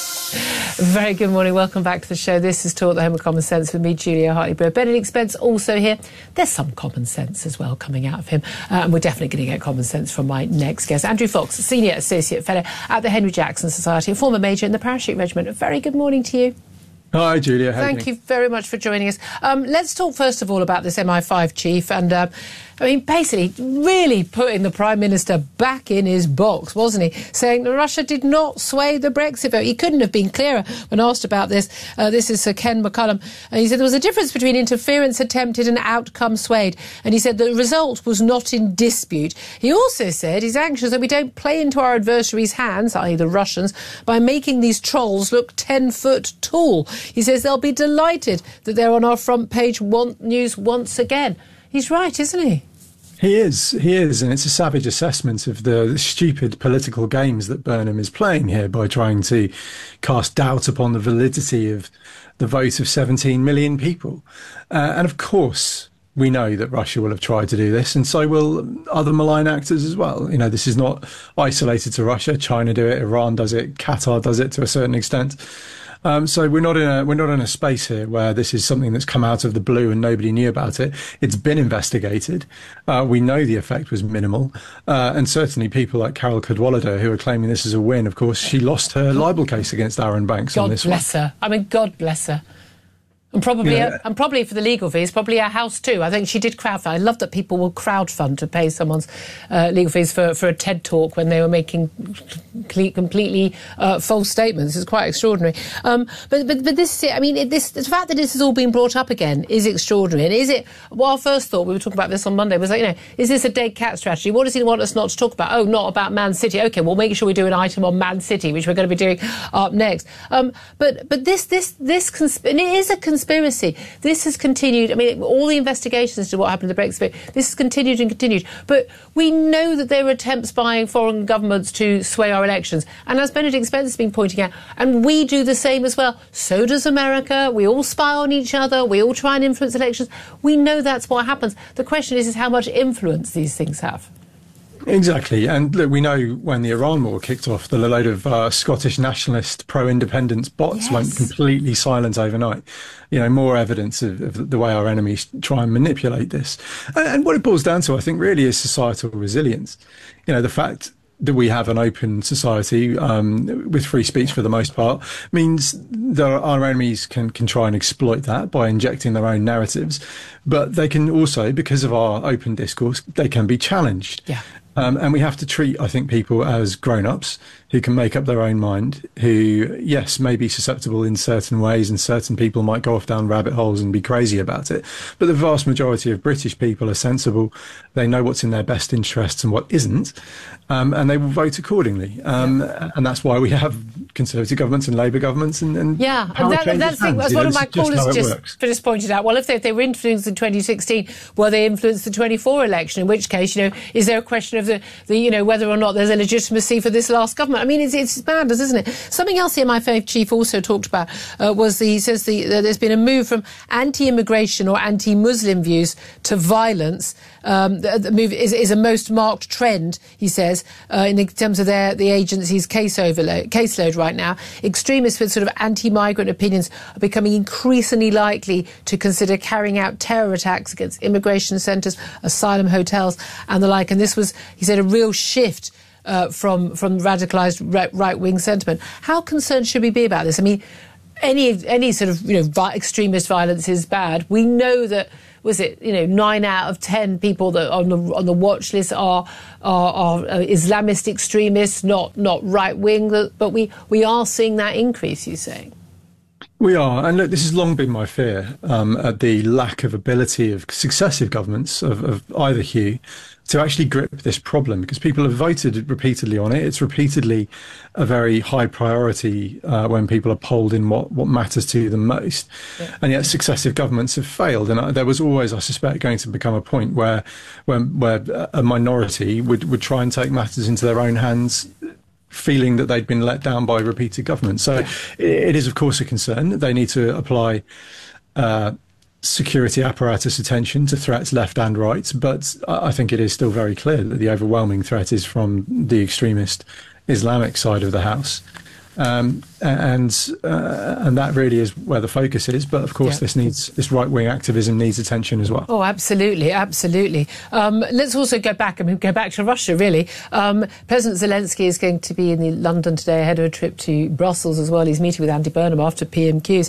Very good morning. Welcome back to the show. This is Talk, the Home of Common Sense with me, Julia Hartley-Brewer. Benedict Spence also here. There's some common sense as well coming out of him. And we're definitely going to get common sense from my next guest, Andrew Fox, Senior Associate Fellow at the Henry Jackson Society, a former Major in the Parachute Regiment. A very good morning to you. Hi, Julia. Thank you very much for joining us. Let's talk first of all about this MI5 chief and, I mean, basically really putting the Prime Minister back in his box, wasn't he? Saying that Russia did not sway the Brexit vote. He couldn't have been clearer when asked about this. This is Sir Ken McCullum. And he said there was a difference between interference attempted and outcome swayed. And he said the result was not in dispute. He also said he's anxious that we don't play into our adversaries' hands, i.e. the Russians, by making these trolls look 10 foot tall. He says they'll be delighted that they're on our front page news once again. He's right, isn't he? He is, and it's a savage assessment of the stupid political games that Burnham is playing here by trying to cast doubt upon the validity of the vote of 17 million people. And of course, we know that Russia will have tried to do this, and so will other malign actors as well. You know, this is not isolated to Russia. China do it, Iran does it, Qatar does it to a certain extent. So we're not in a space here where this is something that's come out of the blue and nobody knew about it. It's been investigated. We know the effect was minimal, and certainly people like Carol Cadwallader, who are claiming this as a win. Of course, she lost her libel case against Aaron Banks on this one. God bless her. I mean, God bless her. And probably for the legal fees, probably our house too. I think she did crowdfund. I love that people will crowdfund to pay someone's legal fees for a TED talk when they were making completely false statements. It's quite extraordinary. But this, I mean, the fact that this has all been brought up again is extraordinary. And is it? Well, our first thought, we were talking about this on Monday, was like, you know, is this a dead cat strategy? What does he want us not to talk about? Oh, not about Man City. OK, we'll make sure we do an item on Man City, which we're going to be doing up next. But this and it is a conspiracy. This has continued. I mean, all the investigations into what happened to the Brexit, this has continued and continued. But we know that there are attempts by foreign governments to sway our elections. And as Benedict Spence has been pointing out, and we do the same as well. So does America. We all spy on each other. We all try and influence elections. We know that's what happens. The question is how much influence these things have. Exactly. And look, we know when the Iran war kicked off, the load of Scottish nationalist pro-independence bots went completely silent overnight. You know, more evidence of the way our enemies try and manipulate this. And what it boils down to, I think, really is societal resilience. You know, the fact that we have an open society with free speech for the most part means that our enemies can try and exploit that by injecting their own narratives. But they can also, because of our open discourse, they can be challenged. Yeah. And we have to treat, I think, people as grown-ups who can make up their own mind, who, yes, may be susceptible in certain ways, and certain people might go off down rabbit holes and be crazy about it. But the vast majority of British people are sensible. They know what's in their best interests and what isn't, and they will vote accordingly. And that's why we have Conservative governments and Labour governments. And and that's one of my callers just pointed out. Well, if they were influenced in 2016, will they influence the 24 election? In which case, is there a question of the whether or not there's a legitimacy for this last government? I mean, it's madness, isn't it? Something else the MI5 chief also talked about was there's been a move from anti-immigration or anti-Muslim views to violence. The move is a most marked trend, he says, in terms of the agency's caseload right now. Extremists with sort of anti-migrant opinions are becoming increasingly likely to consider carrying out terror attacks against immigration centres, asylum hotels and the like. And this was, he said, a real shift from radicalised right-wing sentiment. How concerned should we be about this? I mean, any sort of extremist violence is bad. We know that 9 out of 10 people that on the watch list are Islamist extremists, not right wing. But we are seeing that increase, you say? We are, and look, this has long been my fear at the lack of ability of successive governments of either hue to actually grip this problem, because people have voted repeatedly on it. It's repeatedly a very high priority when people are polled in what matters to them most. Yeah. And yet successive governments have failed. And there was always, I suspect, going to become a point where a minority would try and take matters into their own hands, feeling that they'd been let down by repeated governments. So it is, of course, a concern. They need to apply security apparatus attention to threats left and right. But I think it is still very clear that the overwhelming threat is from the extremist Islamic side of the house. And that really is where the focus is. But of course, this right-wing activism needs attention as well. Oh, absolutely, absolutely. Let's also go back to Russia. Really, President Zelensky is going to be in London today ahead of a trip to Brussels as well. He's meeting with Andy Burnham after PMQs,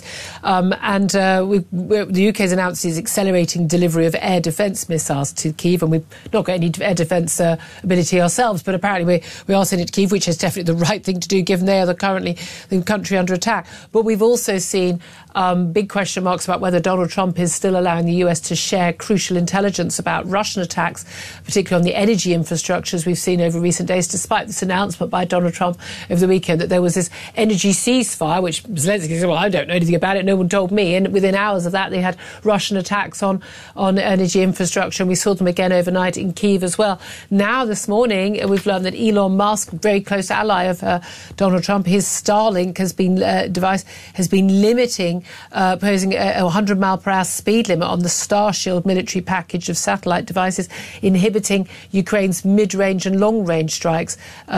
the UK has announced it's accelerating delivery of air defence missiles to Kyiv, and we've not got any air defence ability ourselves, but apparently we are sending it to Kyiv, which is definitely the right thing to do, given they are currently the country under attack. But we've also seen big question marks about whether Donald Trump is still allowing the US to share crucial intelligence about Russian attacks, particularly on the energy infrastructures we've seen over recent days, despite this announcement by Donald Trump over the weekend that there was this energy ceasefire, which Zelensky said, well, I don't know anything about it, no one told me. And within hours of that, they had Russian attacks on energy infrastructure, and we saw them again overnight in Kyiv as well. Now, this morning, we've learned that Elon Musk, very close ally of Donald Trump, his Starlink has been limiting, posing a 100-mile-per-hour speed limit on the Starshield military package of satellite devices, inhibiting Ukraine's mid-range and long-range strikes.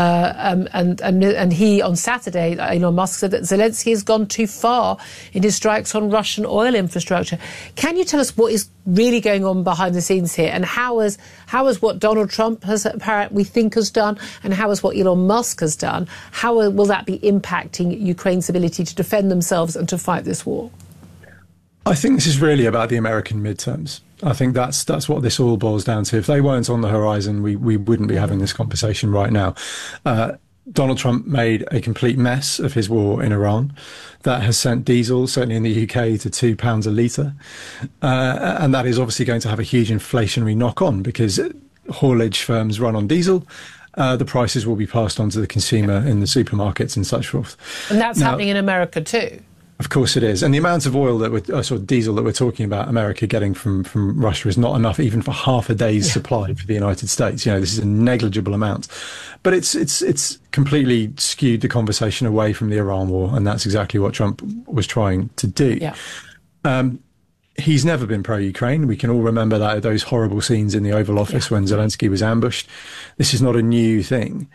And he, on Saturday, Elon Musk, said that Zelensky has gone too far in his strikes on Russian oil infrastructure. Can you tell us what is really going on behind the scenes here, and how is what Donald Trump has apparently has done, and how is what Elon Musk has done, how will that be impacting Ukraine's ability to defend themselves and to fight this war? I think this is really about the American midterms. I think that's what this all boils down to. If they weren't on the horizon, we wouldn't be having this conversation right now. Donald Trump made a complete mess of his war in Iran. That has sent diesel, certainly in the UK, to £2 a litre. And that is obviously going to have a huge inflationary knock-on, because haulage firms run on diesel. The prices will be passed on to the consumer in the supermarkets and such forth. And that's happening in America too. Of course it is. And the amount of oil diesel that we're talking about America getting from Russia is not enough even for half a day's supply for the United States. This is a negligible amount. But it's completely skewed the conversation away from the Iran war, and that's exactly what Trump was trying to do. Yeah. He's never been pro-Ukraine. We can all remember those horrible scenes in the Oval Office when Zelensky was ambushed. This is not a new thing.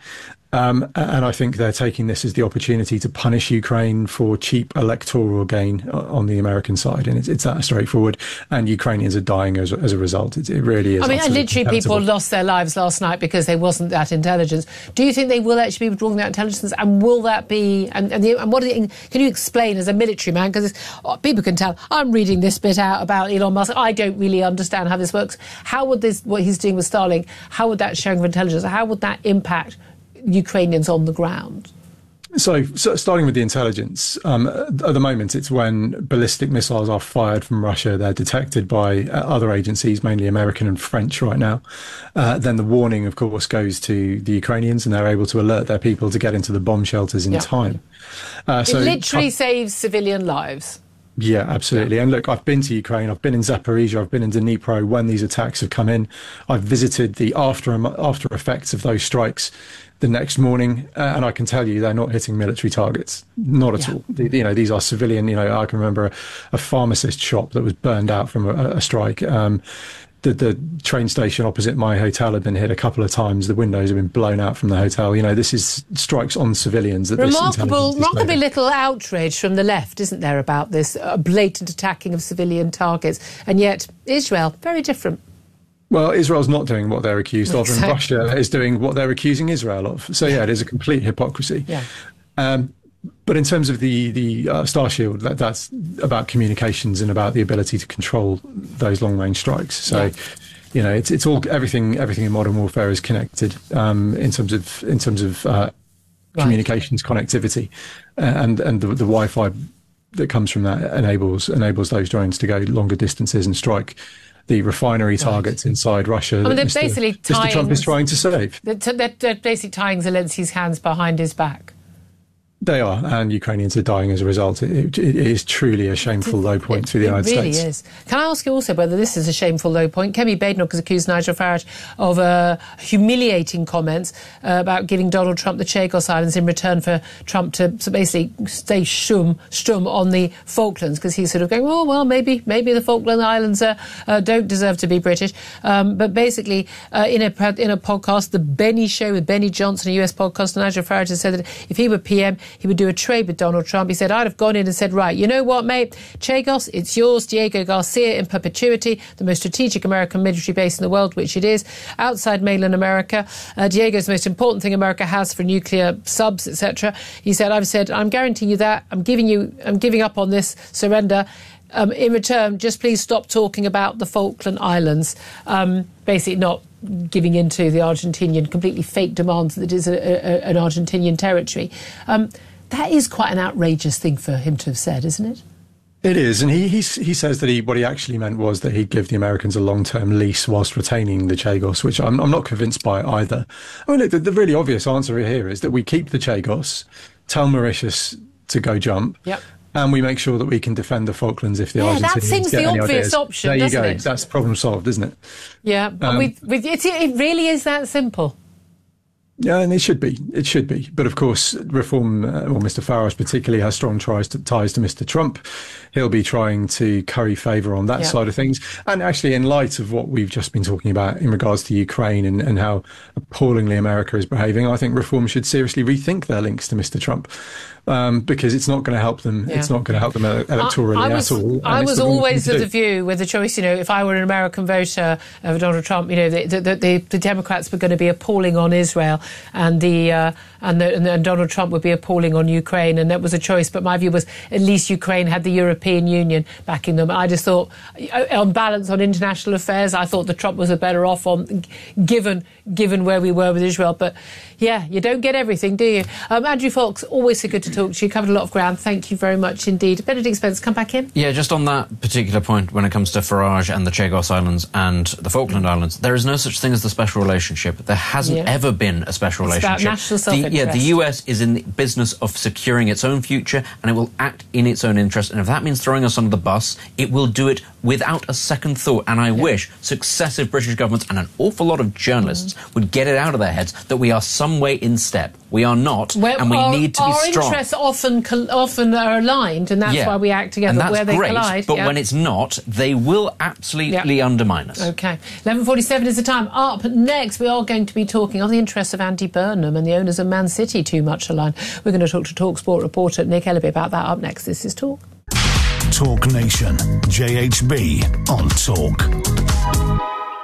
And I think they're taking this as the opportunity to punish Ukraine for cheap electoral gain on the American side. And it's that straightforward. And Ukrainians are dying as a result. It really is. I mean, and literally people lost their lives last night because there wasn't that intelligence. Do you think they will actually be withdrawing that intelligence? And will that be... And what can you explain as a military man? Because people can tell, I'm reading this bit out about Elon Musk. I don't really understand how this works. How would what he's doing with Starlink, how would that sharing of intelligence, how would that impact Ukrainians on the ground? So starting with the intelligence, at the moment, it's when ballistic missiles are fired from Russia, they're detected by other agencies, mainly American and French right now. Then the warning, of course, goes to the Ukrainians, and they're able to alert their people to get into the bomb shelters in time. It literally saves civilian lives. Yeah, absolutely. And look, I've been to Ukraine. I've been in Zaporizhia. I've been in Dnipro when these attacks have come in. I've visited the after effects of those strikes the next morning, and I can tell you they're not hitting military targets. Not at all. These are civilian. I can remember a pharmacist shop that was burned out from a strike. The train station opposite my hotel had been hit a couple of times. The windows have been blown out from the hotel. This is strikes on civilians. That remarkably little outrage from the left, isn't there, about this blatant attacking of civilian targets? And yet Israel, very different. Well, Israel's not doing what they're accused of, and Russia is doing what they're accusing Israel of. So, yeah, it is a complete hypocrisy. Yeah. But in terms of the Starshield, that's about communications and about the ability to control those long-range strikes. So, it's all everything in modern warfare is connected in terms of communications connectivity, and the Wi-Fi that comes from that enables those drones to go longer distances and strike the refinery targets inside Russia. I mean, they're basically Mr. Trump is trying to save. They're basically tying Zelensky's hands behind his back. They are, and Ukrainians are dying as a result. It is truly a shameful low point for the United States. It really is. Can I ask you also whether this is a shameful low point? Kemi Badenoch has accused Nigel Farage of humiliating comments about giving Donald Trump the Chagos Islands in return for Trump to basically stay stum on the Falklands, because he's sort of going, oh, well, maybe the Falkland Islands don't deserve to be British. But basically, in a podcast, The Benny Show with Benny Johnson, a US podcast, Nigel Farage has said that if he were PM, he would do a trade with Donald Trump. He said, I'd have gone in and said, right, you know what, mate? Chagos, it's yours. Diego Garcia in perpetuity, the most strategic American military base in the world, which it is, outside mainland America. Diego's the most important thing America has for nuclear subs, etc. He said, I'm guaranteeing you that. I'm giving up on this surrender. In return, just please stop talking about the Falkland Islands. Basically not giving in to the Argentinian completely fake demands that is an Argentinian territory. That is quite an outrageous thing for him to have said, isn't it? It is, and he says that what he actually meant was that he'd give the Americans a long-term lease whilst retaining the Chagos, which I'm not convinced by either. I mean, look, the really obvious answer here is that we keep the Chagos, tell Mauritius to go jump, and we make sure that we can defend the Falklands if the Argentinians that seems get the any obvious ideas. option, there you doesn't go. it? That's problem solved, isn't it? Yeah, it really is that simple. Yeah, and it should be. It should be. But of course, Reform, Mr. Farage particularly, has strong ties to Mr. Trump. He'll be trying to curry favour on that side of things. And actually, in light of what we've just been talking about in regards to Ukraine and how appallingly America is behaving, I think Reform should seriously rethink their links to Mr. Trump. Because it's not going to help them. Yeah. It's not going to help them electorally at all. I was always of the view, with the choice, if I were an American voter of Donald Trump, the Democrats were going to be appalling on Israel, and Donald Trump would be appalling on Ukraine, and that was a choice. But my view was at least Ukraine had the European Union backing them. I just thought, on balance on international affairs, I thought that Trump was better off on given where we were with Israel. But yeah, you don't get everything, do you? Andrew Foulkes, always so good to talk to you. Covered a lot of ground. Thank you very much indeed. Benedict Spence, come back in. Yeah, just on that particular point, when it comes to Farage and the Chagos Islands and the Falkland Islands, there is no such thing as the special relationship. There hasn't ever been a special relationship. It's about national self-interest. The US is in the business of securing its own future, and it will act in its own interest. And if that means throwing us under the bus, it will do it without a second thought. And I wish successive British governments and an awful lot of journalists would get it out of their heads that we are some way in step We are not, and we need to be strong. Our interests often are aligned, and that's why we act together. And that's where they great, collide. but when it's not, they will absolutely undermine us. OK. 11:47 is the time. Up next, we are going to be talking on the interests of Andy Burnham and the owners of Man City too much aligned. We're going to talk to TalkSport reporter Nick Ellaby about that up next. This is Talk. Talk Nation. JHB on Talk.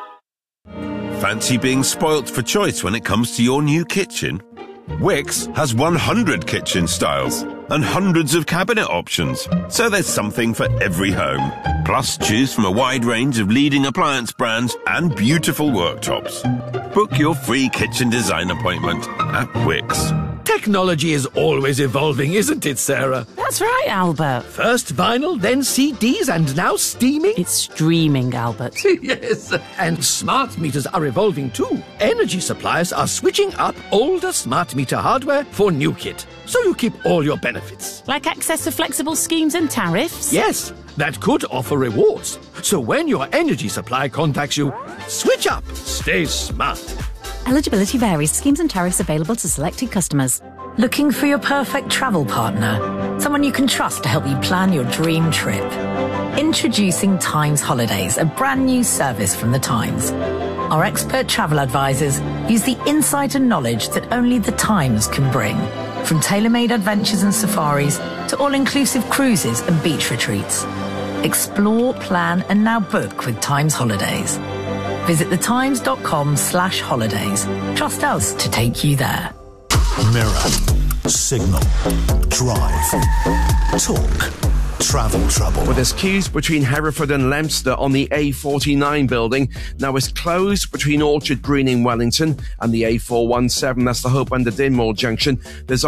Fancy being spoilt for choice when it comes to your new kitchen? Wickes has 100 kitchen styles and hundreds of cabinet options, so there's something for every home. Plus, choose from a wide range of leading appliance brands and beautiful worktops. Book your free kitchen design appointment at Wickes. Technology is always evolving, isn't it, Sarah? That's right, Albert. First vinyl, then CDs, and now steaming? It's streaming, Albert. Yes, and smart meters are evolving too. Energy suppliers are switching up older smart meter hardware for new kit, so you keep all your benefits. Like access to flexible schemes and tariffs? Yes, that could offer rewards. So when your energy supply contacts you, switch up. Stay smart. Eligibility varies. Schemes and tariffs available to selected customers. Looking for your perfect travel partner? Someone you can trust to help you plan your dream trip? Introducing Times Holidays, a brand new service from the Times. Our expert travel advisors use the insight and knowledge that only the Times can bring. From tailor-made adventures and safaris to all-inclusive cruises and beach retreats. Explore, plan and now book with Times Holidays. Visit thetimes.com/holidays. Trust us to take you there. Mirror, Signal, Drive, Talk, Travel Trouble. Well, there's queues between Hereford and Leominster on the A49 building. Now it's closed between Orchard Green in Wellington and the A417. That's the Hope under Dinmore junction. There's